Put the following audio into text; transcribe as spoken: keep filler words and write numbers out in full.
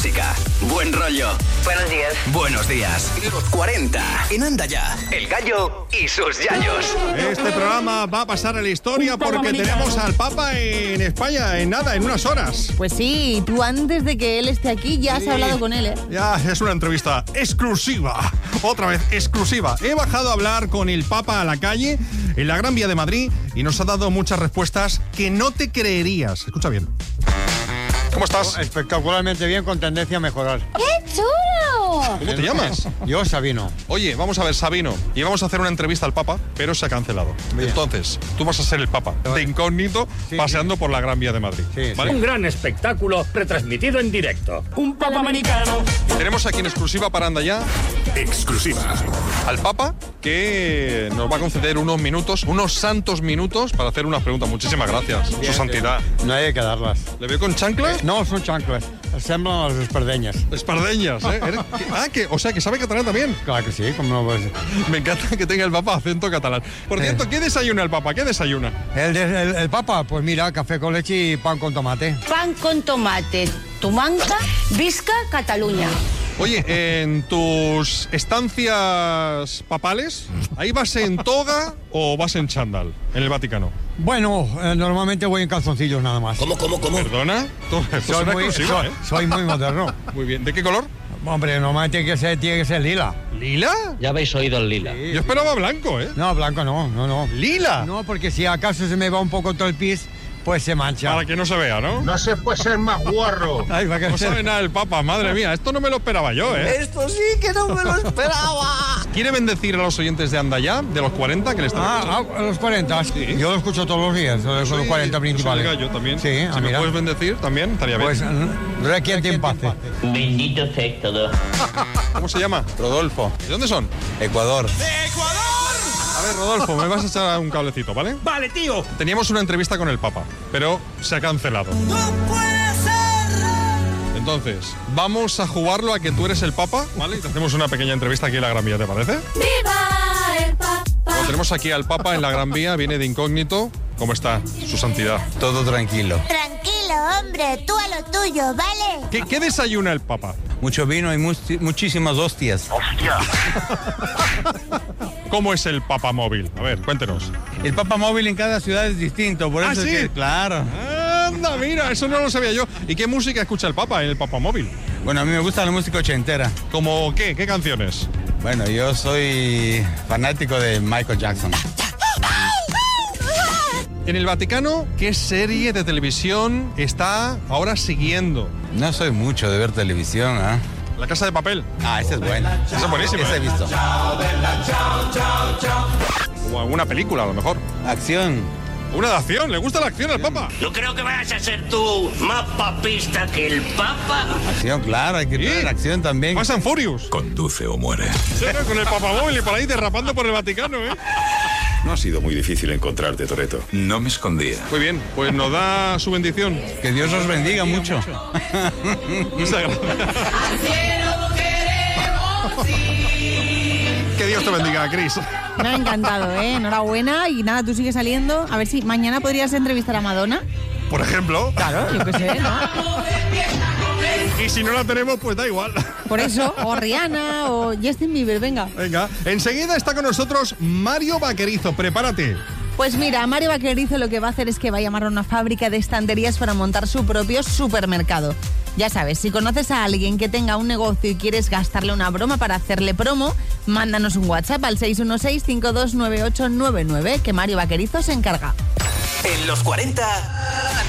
música, buen rollo. Buenos días. Buenos días. Los cuarenta en Anda Ya. El Gallo y sus Yayos. Este programa va a pasar a la historia porque tenemos al Papa en España en nada, en unas horas. Pues sí, tú antes de que él esté aquí ya has Sí. hablado con él, ¿eh? Ya, es una entrevista exclusiva. Otra vez, exclusiva. He bajado a hablar con el Papa a la calle, en la Gran Vía de Madrid, y nos ha dado muchas respuestas que no te creerías. Escucha bien. ¿Cómo estás? Espectacularmente bien, con tendencia a mejorar. ¡Qué chulo! ¿Cómo te llamas? Yo, Sabino. Oye, vamos a ver, Sabino, y vamos a hacer una entrevista al Papa, pero se ha cancelado. Bien. Entonces, tú vas a ser el Papa, de incógnito, Sí, paseando por la Gran Vía de Madrid. Sí, ¿vale? Un gran espectáculo retransmitido en directo. Un papa americano. Y tenemos aquí en exclusiva para Anda Ya Exclusiva. al Papa, que nos va a conceder unos minutos, unos santos minutos, para hacer unas preguntas. Muchísimas gracias, Su Bien, Santidad. No hay que darlas. ¿Le veo con chanclas? No, son chanclas. Semblan las espardeñas. Espardeñas, ¿eh? Eres- Ah, que, o sea, que sabe catalán también. Claro que sí, como no puede ser. Me encanta que tenga el Papa acento catalán. Por cierto, ¿qué desayuna el Papa? ¿Qué desayuna? El, de- el, el Papa, pues mira, café con leche y pan con tomate. Pan con tomate, tumanca, visca, Cataluña. Oye, en tus estancias papales, ¿ahí vas en toga o vas en chándal en el Vaticano? Bueno, eh, normalmente voy en calzoncillos nada más. ¿Cómo, cómo, cómo? ¿Perdona? Esto, esto Soy suena muy, exclusiva, soy, ¿eh? soy muy moderno. Muy bien. ¿De qué color? Hombre, normalmente tiene que ser, tiene que ser lila. ¿Lila? Ya habéis oído el lila. Yo esperaba blanco, ¿eh? No, blanco no, no, no. ¿Lila? No, porque si acaso se me va un poco todo el pis, pues se mancha. Para que no se vea, ¿no? No se puede ser más guarro. Ay, va a No ser- sabe nada el Papa, madre mía. Esto no me lo esperaba yo, ¿eh? Esto sí que no me lo esperaba. ¿Quiere bendecir a los oyentes de Anda Ya, de los cuarenta, que le están Ah, escuchando? ah, a los cuarenta. Yo lo escucho todos los días, son Soy- los cuarenta yo soy principales. el Gallo también. Sí, ah, si me mira. puedes bendecir también, estaría bien. Pues requiente en paz. Bendito sea todo. ¿Cómo se llama? Rodolfo, ¿De dónde son? Ecuador. A ver, Rodolfo, me vas a echar un cablecito, ¿vale? Vale, tío. Teníamos una entrevista con el Papa, pero se ha cancelado. ¡No puede ser! Entonces, vamos a jugarlo a que tú eres el Papa, ¿vale? Y te hacemos una pequeña entrevista aquí en la Gran Vía, ¿te parece? ¡Viva el Papa! Bueno, tenemos aquí al Papa en la Gran Vía, viene de incógnito. ¿Cómo está, Su Santidad? Todo tranquilo. Tranquilo, hombre, tú a lo tuyo, ¿vale? ¿Qué, qué desayuna el Papa? Mucho vino y muchi- muchísimas hostias. ¿Cómo es el Papa móvil? A ver, cuéntenos. El Papa móvil en cada ciudad es distinto, por ¿Ah, eso sí? es que, claro. Anda, mira, eso no lo sabía yo. ¿Y qué música escucha el Papa en el Papa móvil? Bueno, a mí me gusta la música ochentera. ¿Cómo qué? ¿Qué canciones? Bueno, yo soy fanático de Michael Jackson. En el Vaticano, ¿qué serie de televisión está ahora siguiendo? No soy mucho de ver televisión, ¿ah? La Casa de Papel. Ah, esa es buena. Esa es buenísima, Esa he ¿eh? visto. O alguna película, a lo mejor. Acción. Una de acción. ¿Le gusta la acción al Papa? No creo que vayas a ser tú más papista que el Papa. Acción, claro, hay que Sí. tener acción también. Fast and Furious. Conduce o muere. Sí, ¿no? Con el Papa móvil y por ahí derrapando por el Vaticano, ¿eh? No ha sido muy difícil encontrarte, Toretto. No me escondía. Muy bien, pues nos da su bendición. Que Dios os bendiga mucho. Muchas gracias. Que Dios te bendiga, Cris. Me ha encantado, ¿eh? Enhorabuena. Y nada, tú sigues saliendo. A ver si mañana podrías entrevistar a Madonna. Por ejemplo. Claro, yo qué sé, ¿no? Y si no la tenemos, pues da igual. Por eso, o Rihanna o Justin Bieber, venga. Venga, enseguida está con nosotros Mario Vaquerizo. Prepárate. Pues mira, Mario Vaquerizo lo que va a hacer es que va a llamar a una fábrica de estanterías para montar su propio supermercado. Ya sabes, si conoces a alguien que tenga un negocio y quieres gastarle una broma para hacerle promo, mándanos un WhatsApp al seis uno seis, cinco dos nueve ocho nueve nueve, que Mario Vaquerizo se encarga. En los cuarenta,